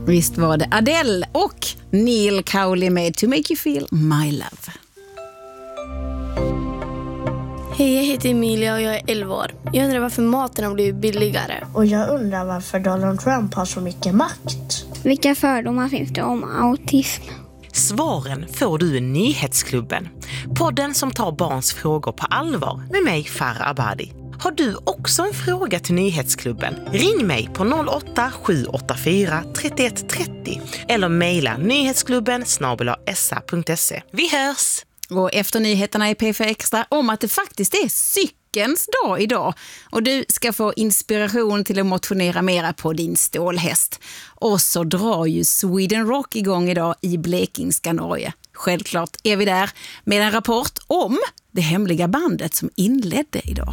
Visst var det Adele och Neil Cowley med To Make You Feel My Love. Hej, jag heter Emilia och jag är 11 år. Jag undrar varför maten har blivit billigare. Och jag undrar varför Donald Trump har så mycket makt. Vilka fördomar finns det om autism? Svaren får du i Nyhetsklubben. Podden som tar barns frågor på allvar med mig, Farah Abadi. Har du också en fråga till Nyhetsklubben? Ring mig på 08-784 31 30 eller mejla nyhetsklubben@sa.se. Vi hörs! Och efter nyheterna i P4 Extra om att det faktiskt är cykelns dag idag. Och du ska få inspiration till att motionera mera på din stålhäst. Och så drar ju Sweden Rock igång idag i Blekingska Norge. Självklart är vi där med en rapport om det hemliga bandet som inledde idag.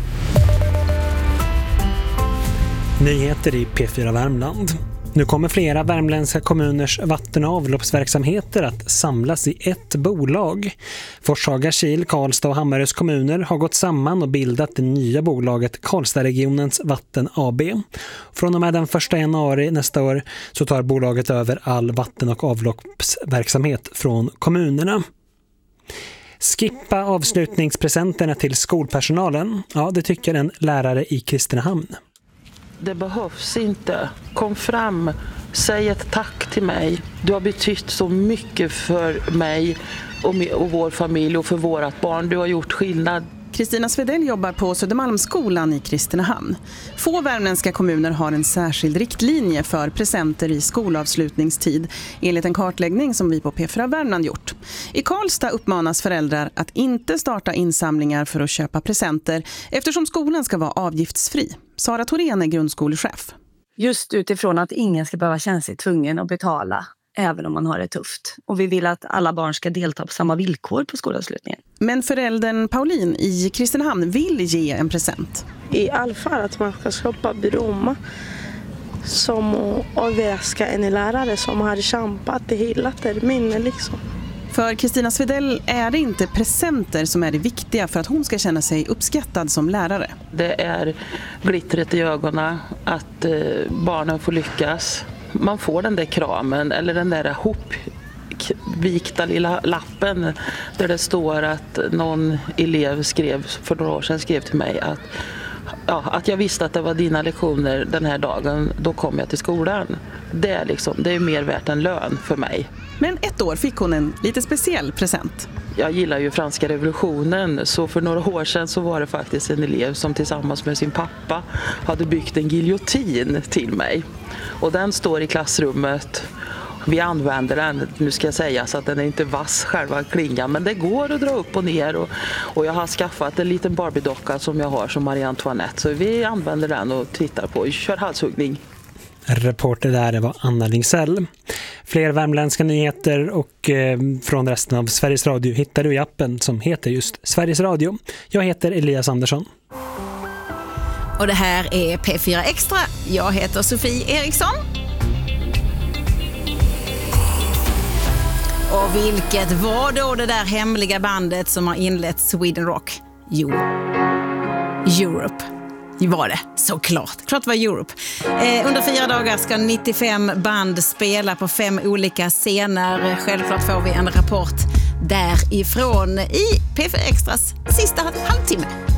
Nyheter i P4 Värmland. Nu kommer flera värmländska kommuners vatten- och avloppsverksamheter att samlas i ett bolag. Forshaga, Kil, Karlstad och Hammarös kommuner har gått samman och bildat det nya bolaget Karlstadregionens Vatten AB. Från och med den 1 januari nästa år så tar bolaget över all vatten- och avloppsverksamhet från kommunerna. Skippa avslutningspresenterna till skolpersonalen. Ja, det tycker en lärare i Kristinehamn. Det behövs inte. Kom fram, säg ett tack till mig. Du har betytt så mycket för mig och vår familj och för vårat barn. Du har gjort skillnad. Kristina Svedell jobbar på Södermalmsskolan i Kristinehamn. Få värmländska kommuner har en särskild riktlinje för presenter i skolavslutningstid enligt en kartläggning som vi på P4 Värmland gjort. I Karlstad uppmanas föräldrar att inte starta insamlingar för att köpa presenter eftersom skolan ska vara avgiftsfri. Sara Thorén är grundskolechef. Just utifrån att ingen ska behöva känna sig tvungen att betala även om man har det tufft. Och vi vill att alla barn ska delta på samma villkor på skolavslutningen. Men föräldern Pauline i Kristinehamn vill ge en present. I alla fall att man ska skapa blomma som överraska en lärare som har kämpat i hela terminen liksom. För Kristina Svedell är det inte presenter som är det viktiga för att hon ska känna sig uppskattad som lärare. Det är glittret i ögonen, att barnen får lyckas. Man får den där kramen eller den där hopvikta lilla lappen där det står att någon elev för några år sedan skrev till mig att jag visste att det var dina lektioner den här dagen, då kom jag till skolan. Det är mer värt än lön för mig. Men ett år fick hon en lite speciell present. Jag gillar ju franska revolutionen, så för några år sedan så var det faktiskt en elev som tillsammans med sin pappa hade byggt en giljotin till mig. Och den står i klassrummet. Vi använder den, nu ska jag säga så att den är inte vass själva klingan, men det går att dra upp och ner och jag har skaffat en liten Barbie-docka som jag har som Marie Antoinette, så vi använder den och tittar på, kör halshuggning. Reporter där var Anna Lingsell. Fler värmländska nyheter och från resten av Sveriges Radio hittar du i appen som heter just Sveriges Radio. Jag heter Elias Andersson. Och det här är P4 Extra. Jag heter Sofie Eriksson. Och vilket var då det där hemliga bandet som har inlett Sweden Rock? Jo, Europe. Var det, såklart. Klart det var Europe. Under 4 dagar ska 95 band spela på 5 olika scener. Självklart får vi en rapport därifrån i P4 Extras sista halvtimme.